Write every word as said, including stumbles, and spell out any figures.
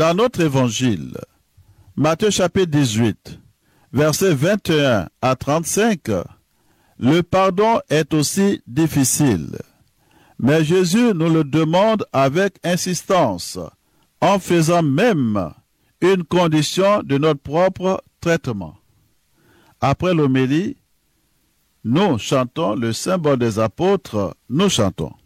Dans notre évangile, Matthieu chapitre dix-huit, versets vingt et un à trente-cinq, le pardon est aussi difficile. Mais Jésus nous le demande avec insistance, en faisant même une condition de notre propre traitement. Après l'homélie, nous chantons le symbole des apôtres, nous chantons.